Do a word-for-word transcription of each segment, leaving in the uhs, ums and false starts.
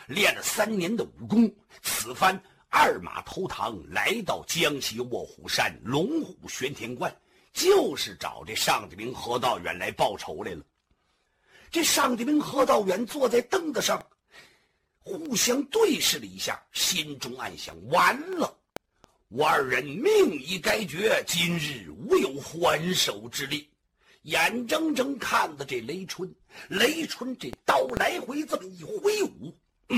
练了三年的武功，此番二马投堂，来到江西卧虎山龙虎玄天观，就是找这上帝明何道远来报仇来了。这上帝明何道远坐在凳子上，互相对视了一下，心中暗想：完了，我二人命已该绝，今日无有还手之力。眼睁睁看着这雷春，雷春这刀来回这么一挥舞，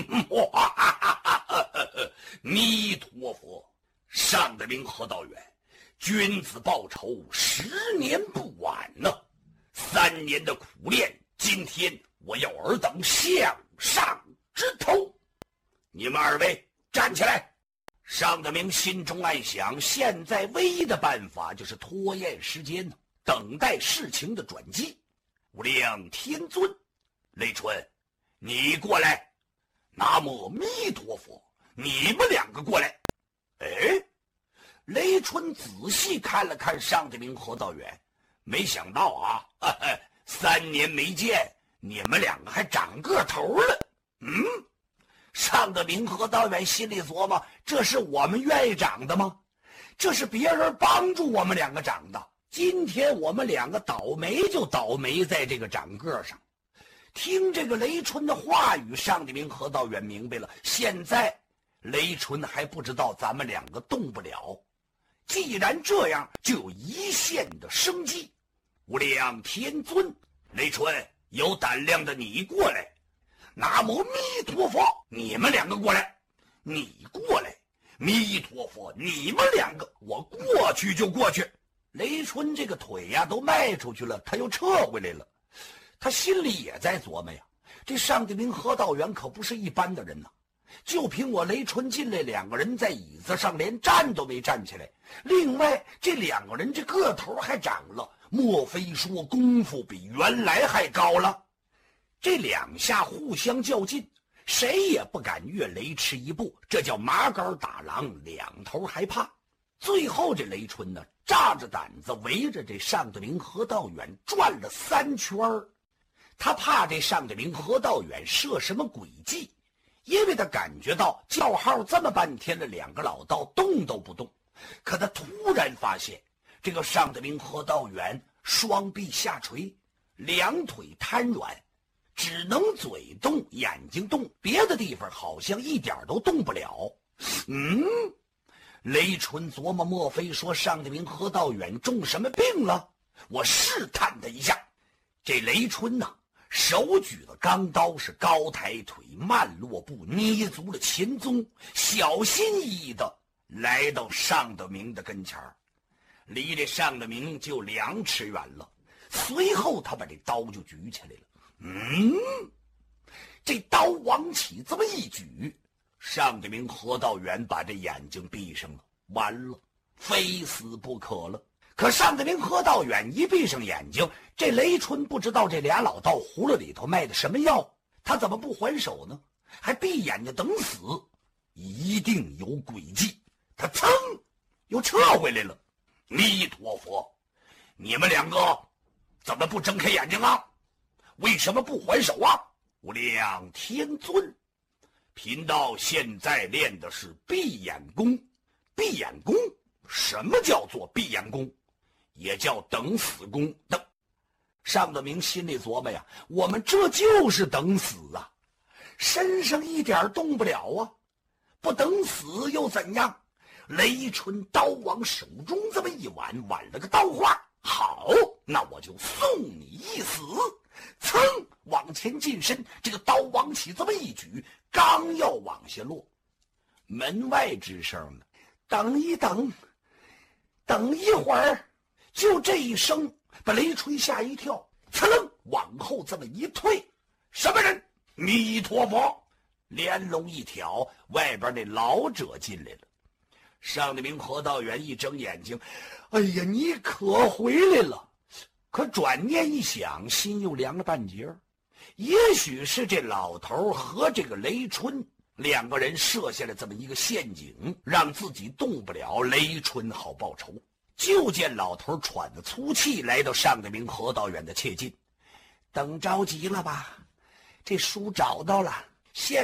弥陀佛，上得明何道远，君子报仇，十年不晚呢。三年的苦练，今天我要尔等向上之头。你们二位站起来。上得明心中暗想，现在唯一的办法就是拖延时间呢，等待事情的转机。无量天尊，雷春，你过来。南无弥陀佛，你们两个过来。哎，雷春仔细看了看上得明何道远，没想到啊，呵呵，三年没见，你们两个还长个头了。嗯，上得明何道远心里琢磨，这是我们愿意长的吗？这是别人帮助我们两个长的。今天我们两个倒霉就倒霉在这个长个上。听这个雷春的话语，上得明何道远明白了，现在雷春还不知道咱们两个动不了，既然这样，就有一线的生机。无量天尊，雷春，有胆量的你过来。南无弥陀佛，你们两个过来。你过来。弥陀佛，你们两个，我过去就过去。雷春这个腿呀都迈出去了，他又撤回来了。他心里也在琢磨呀，这上得明何道远可不是一般的人呐。就凭我雷春进来，两个人在椅子上连站都没站起来。另外这两个人这个头还长了，莫非说功夫比原来还高了？这两下互相较劲，谁也不敢越雷池一步，这叫麻杆打狼，两头害怕。最后这雷春呢，炸着胆子围着这上得明何道远转了三圈儿。他怕这上得明何道远设什么诡计，因为他感觉到叫号这么半天了，两个老道动都不动。可他突然发现，这个上得明何道远双臂下垂，两腿瘫软，只能嘴动眼睛动，别的地方好像一点都动不了。嗯，雷春琢磨，莫非说上得明何道远中什么病了？我试探他一下。这雷春呢，手举的钢刀是高抬腿，慢落步，捏足了前宗，小心翼翼的来到上得明的跟前儿，离这上得明就两尺远了。随后他把这刀就举起来了。嗯，这刀往起这么一举，上得明何道远把这眼睛闭上了，完了，非死不可了。可上得明何道远一闭上眼睛，这雷春不知道这俩老道葫芦里头卖的什么药，他怎么不还手呢？还闭眼睛等死，一定有诡计。他噌又撤回来了。弥陀佛，你们两个怎么不睁开眼睛啊？为什么不还手啊？无量天尊，贫道现在练的是闭眼功。闭眼功？什么叫做闭眼功？也叫等死功。等上得明心里琢磨呀，我们这就是等死啊，身上一点动不了啊，不等死又怎样？雷春刀往手中这么一挽，挽了个刀花。好，那我就送你一死。噌往前近身，这个刀往起这么一举，刚要往下落，门外之声呢，等一等，等一会儿。就这一声把雷春吓一跳，噌楞往后这么一退。什么人？弥陀佛！连笼一挑，外边那老者进来了。上得明何道远一睁眼睛，哎呀，你可回来了。可转念一想，心又凉了半截。也许是这老头和这个雷春两个人设下了这么一个陷阱，让自己动不了，雷春好报仇。就见老头喘着粗气来到上得明何道远的切近。等着急了吧？这书找到了，现